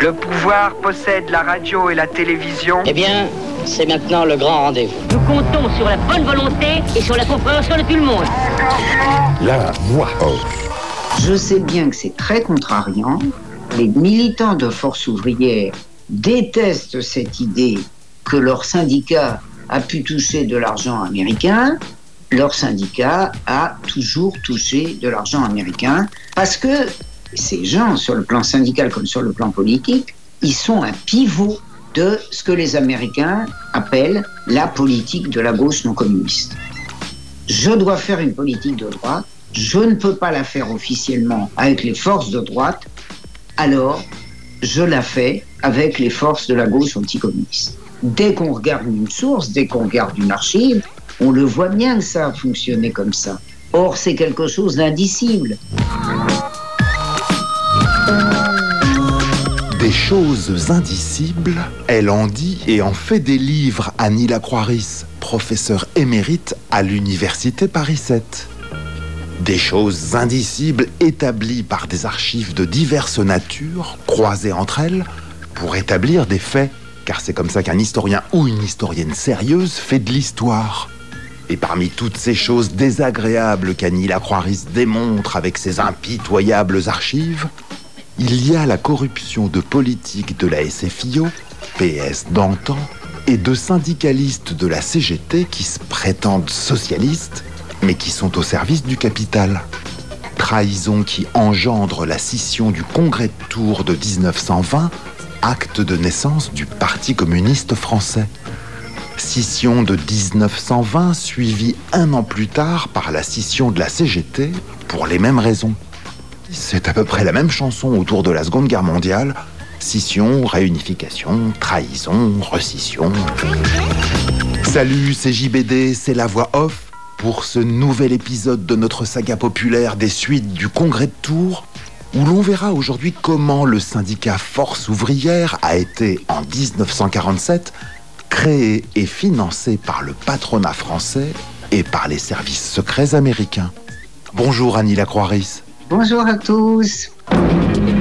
Le pouvoir possède la radio et la télévision. Eh bien, c'est maintenant le grand rendez-vous. Nous comptons sur la bonne volonté et sur la compréhension de tout le monde. La voix off. Je sais bien que c'est très contrariant. Les militants de Force ouvrière détestent cette idée que leur syndicat a pu toucher de l'argent américain. Leur syndicat a toujours touché de l'argent américain parce que ces gens, sur le plan syndical comme sur le plan politique, ils sont un pivot de ce que les Américains appellent la politique de la gauche non communiste. Je dois faire une politique de droite, je ne peux pas la faire officiellement avec les forces de droite, alors je la fais avec les forces de la gauche anticommuniste. Dès qu'on regarde une source, dès qu'on regarde une archive, on le voit bien que ça a fonctionné comme ça. Or, c'est quelque chose d'indicible. Des choses indicibles, elle en dit et en fait des livres. Annie Lacroix-Ris, professeure émérite à l'université Paris 7. Des choses indicibles établies par des archives de diverses natures, croisées entre elles, pour établir des faits, car c'est comme ça qu'un historien ou une historienne sérieuse fait de l'histoire. Et parmi toutes ces choses désagréables qu'Annie Lacroix-Ris démontre avec ses impitoyables archives, il y a la corruption de politiques de la SFIO, PS d'antan, et de syndicalistes de la CGT qui se prétendent socialistes, mais qui sont au service du capital. Trahison qui engendre la scission du Congrès de Tours de 1920, acte de naissance du Parti communiste français. Scission de 1920 suivie un an plus tard par la scission de la CGT pour les mêmes raisons. C'est à peu près la même chanson autour de la Seconde Guerre mondiale. Scission, réunification, trahison, rescission. Salut, c'est JBD, c'est la voix off pour ce nouvel épisode de notre saga populaire des suites du Congrès de Tours, où l'on verra aujourd'hui comment le syndicat Force ouvrière a été, en 1947, créé et financé par le patronat français et par les services secrets américains. Bonjour Annie Lacroix-Ris. Bonjour à tous.